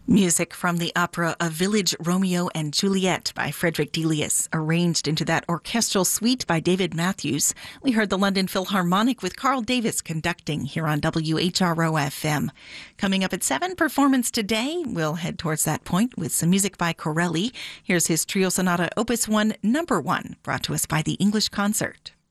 Music from the opera A Village Romeo and Juliet by Frederick Delius, arranged into that orchestral suite by David Matthews. We heard the London Philharmonic with Carl Davis conducting here on WHRO-FM. Coming up at 7, Performance Today. We'll head towards that point with some music by Corelli. Here's his Trio Sonata Opus 1, Number 1, brought to us by the English Concert.